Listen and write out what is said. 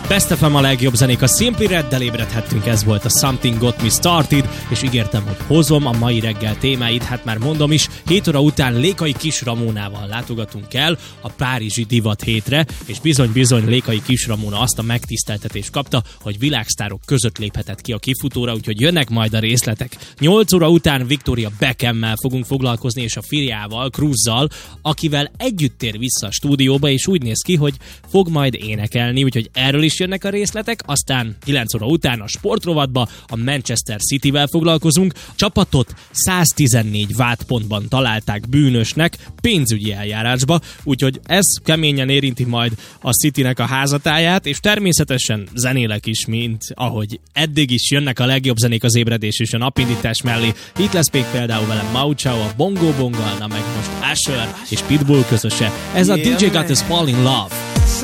Best FM a legjobb zenék, a Simply Reddel ébredhettünk, ez volt a Something Got Me Started, és ígértem, hogy hozom a mai reggel témáit, hát már mondom is, 7 óra után Lékai Kis Ramónával látogatunk el a Párizsi Divat hétre, és bizony Lékai Kis Ramóna azt a megtiszteltetést kapta, hogy világsztárok között léphetett ki a kifutóra, úgyhogy jönnek majd a részletek. 8 óra után Victoria Beckham-mel fogunk foglalkozni, és a fiával, Cruzzal, akivel együtt tér vissza a stúdióba, és úgy néz ki, hogy fog majd énekelni, úgyhogy erről is jönnek a részletek, aztán 9 óra után a sportrovatba a Manchester Cityvel foglalkozunk. A csapatot 114 vádpontban találták bűnösnek pénzügyi eljárásba, úgyhogy ez keményen érinti majd a Citynek a házatáját, és természetesen zenélek is, mint ahogy eddig is jönnek a legjobb zenék az ébredés és a napindítás mellé. Itt lesz még például velem Mau Chao, a Bongo Bongalna, meg most Usher és Pitbull közöse. Ez a DJ Got Us Fall in Love.